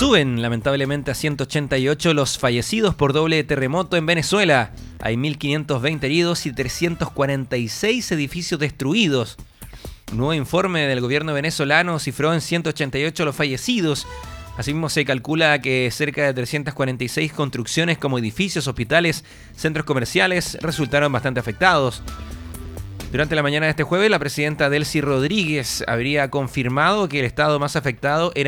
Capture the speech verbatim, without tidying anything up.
Suben lamentablemente a ciento ochenta y ocho los fallecidos por doble terremoto en Venezuela. Hay mil quinientos veinte heridos y trescientos cuarenta y seis edificios destruidos. Un nuevo informe del gobierno venezolano cifró en ciento ochenta y ocho los fallecidos. Asimismo, se calcula que cerca de trescientas cuarenta y seis construcciones como edificios, hospitales, centros comerciales resultaron bastante afectados. Durante la mañana de este jueves, la presidenta Delcy Rodríguez habría confirmado que el estado más afectado era